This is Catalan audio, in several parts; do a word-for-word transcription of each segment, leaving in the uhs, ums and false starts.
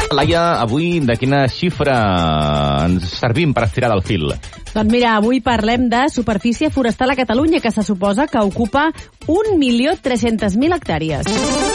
Laia, avui de quina xifra ens servim per estirar del fil? Doncs mira, avui parlem de superfície forestal a Catalunya, que se suposa que ocupa un milió tres-centes mil hectàrees.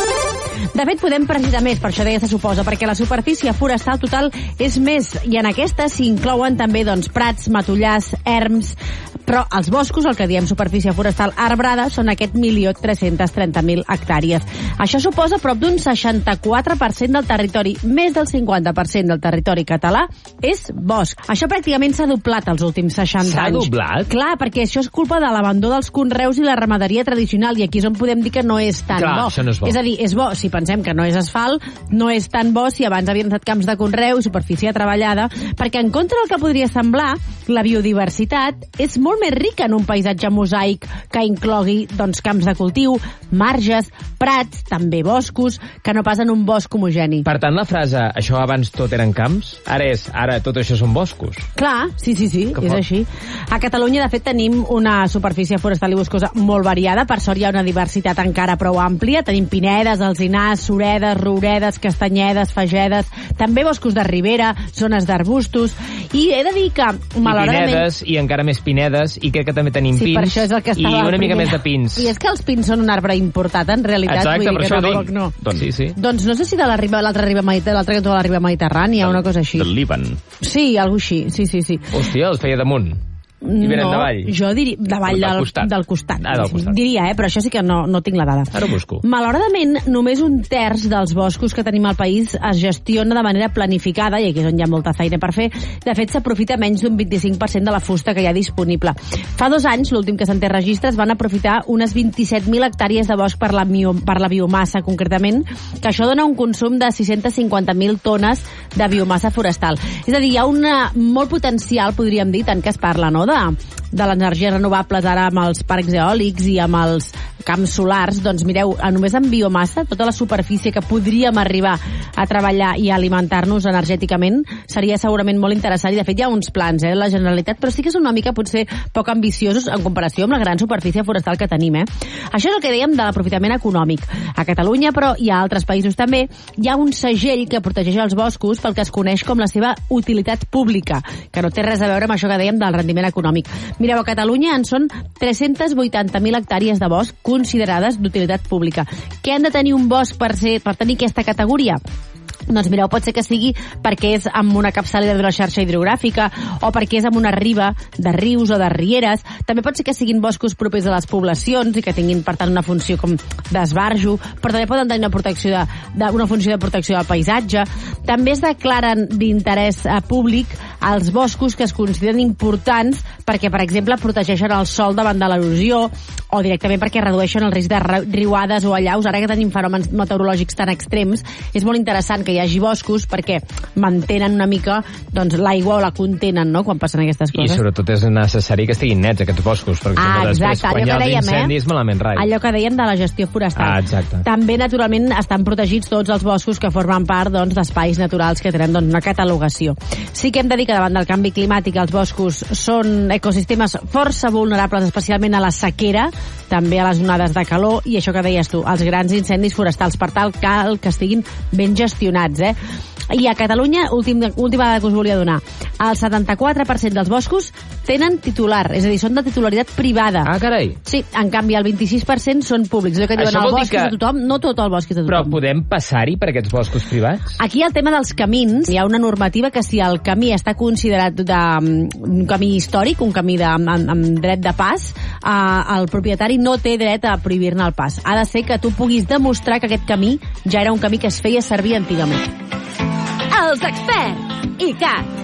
De fet, podem precisar més, per això deia se suposa, perquè la superfície forestal total és més, i en aquesta s'inclouen també doncs, prats, matollars, erms, però els boscos, el que diem superfície forestal arbrada, són aquest milió tres-centes trenta mil hectàrees. Això suposa prop d'un seixanta-quatre per cent del territori, més del cinquanta per cent del territori català és bosc. Això pràcticament s'ha doblat els últims seixanta anys. S'ha doblat? Clar, perquè això és culpa de l'abandó dels conreus i la ramaderia tradicional, i aquí és on podem dir que no és tan Clar, bo. això no és bo. És a dir, és bo si pensem que no és asfalt, no és tan bo si abans havien estat camps de conreu i superfície treballada, perquè en contra del que podria semblar, la biodiversitat és molt més rica en un paisatge mosaic que inclogui doncs, camps de cultiu, marges, prats, també boscos, que no pas en un bosc homogeni. Per tant, la frase, això abans tot eren camps, ara és, ara tot això són boscos. Clar, sí, sí, sí, Que és fort. així. A Catalunya, de fet, tenim una superfície forestal i boscosa molt variada. Per sort hi ha una diversitat encara prou àmplia. Tenim pinedes, alzinars, suredes, rouredes, castanyedes, fagedes, també boscos de ribera, zones d'arbustos. I he de dir que, malauradament... I pinedes, i encara més pinedes, i crec que també tenim Sí, pins, per això és el que i estava una mica primer. més de pins. I és que els pins són un arbre importat, en realitat. Exacte, vull per dir que això tampoc dic. no. Doncs sí, sí. Doncs no sé si de la riba, l'altra riba mediterrània, l'altre cantó de la riba mediterrània, una cosa així. Del Líban. Sí, alguna així, sí, sí, sí. Hòstia, els feia damunt. I venen no, davall. jo diria... Davall Del del, costat. del costat. Ah, del costat. Diria, eh? Però això sí que no, no tinc la dada. Ara ho busco. Malauradament, només un terç dels boscos que tenim al país es gestiona de manera planificada, i aquí és on hi ha molta feina per fer. De fet, s'aprofita menys d'un vint-i-cinc per cent de la fusta que hi ha disponible. Fa dos anys, l'últim que se'n té registre, es van aprofitar unes vint-i-set mil hectàrees de bosc per la, bio, per la biomassa, concretament, que això dona un consum de sis-centes cinquanta mil tones de biomassa forestal. És a dir, hi ha una, molt potencial, podríem dir, tant que es parla, no?, de, de les energies renovables ara amb els parcs eòlics i amb els camps solars. Doncs mireu, només amb biomassa, tota la superfície que podríem arribar a treballar i a alimentar-nos energèticament seria segurament molt interessant, i de fet hi ha uns plans, eh, la Generalitat, però sí que són una mica potser poc ambiciosos en comparació amb la gran superfície forestal que tenim, eh. Això és el que dèiem de l'aprofitament econòmic. A Catalunya, però, i a altres països també, hi ha un segell que protegeix els boscos pel que es coneix com la seva utilitat pública, que no té res a veure amb això que dèiem del rendiment econòmic. Mireu, a Catalunya en són tres-centes vuitanta mil hectàrees de bosc considerades d'utilitat pública. Què han de tenir un bosc per, ser, per tenir aquesta categoria? Doncs mireu, pot ser que sigui perquè és amb una capçalera d'una xarxa hidrogràfica o perquè és amb una riba de rius o de rieres. També pot ser que siguin boscos propers a les poblacions i que tinguin, per tant, una funció com d'esbarjo, però també poden tenir una, protecció de, de, una funció de protecció del paisatge. També es declaren d'interès públic als boscos que es consideren importants perquè, per exemple, protegeixen el sòl davant de l'erosió o directament perquè redueixen el risc de riuades o allaus. Ara que tenim fenòmens meteorològics tan extrems, és molt interessant que hi hagi boscos perquè mantenen una mica doncs, l'aigua o la contenen, no?, quan passen aquestes coses. I sobretot és necessari que estiguin nets aquests boscos, perquè ah, després exacte, quan hi ha els dèiem, incendis, eh? malament rai. Allò que dèiem de la gestió forestal. Ah, exacte. També, naturalment, estan protegits tots els boscos que formen part doncs, d'espais naturals que tenen doncs, una catalogació. Sí que hem de dir que davant del canvi climàtic els boscos són ecosistemes força vulnerables, especialment a la sequera, també a les onades de calor, i això que deies tu, els grans incendis forestals. Per tal, cal que estiguin ben gestionats, eh? I a Catalunya, últim, última dada que us volia donar, el setanta-quatre per cent dels boscos tenen titular, és a dir, són de titularitat privada. Ah, carai. Sí, en canvi, el vint-i-sis per cent són públics. Allò que diuen, Això el vol dir bosc que- és de tothom, no tot el bosc és de Però tothom. podem passar-hi per aquests boscos privats? Aquí el tema dels camins, hi ha una normativa que si el camí està considerat de, un camí històric, un camí de, amb, amb dret de pas, eh, el propietari no té dret a prohibir-ne el pas. Ha de ser que tu puguis demostrar que aquest camí ja era un camí que es feia servir antigament. Els experts, I C A T.